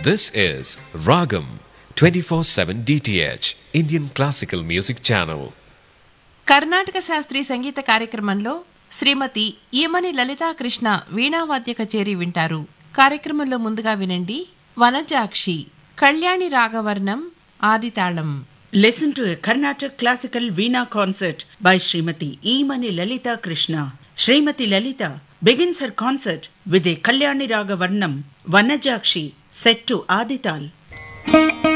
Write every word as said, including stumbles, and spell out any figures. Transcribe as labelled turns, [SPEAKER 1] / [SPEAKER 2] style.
[SPEAKER 1] This is Ragam twenty-four seven D T H Indian Classical Music Channel.
[SPEAKER 2] Karnataka శాస్త్రీయ సంగీత కార్యక్రమంలో శ్రీమతి ఈమని లలితా కృష్ణ వీణావాద్య కచేరీ వింటారు. కార్యక్రమంలో ముందుగా వినండి Vanajakshi Kalyani రాగవర్ణం ఆదితాళం.
[SPEAKER 3] Listen to a Carnatic classical Veena concert by Srimati Emani Lalita Krishna. Srimati Lalita begins her concert with a Kalyani Raga Varnam, Vanajakshi, set to Adital.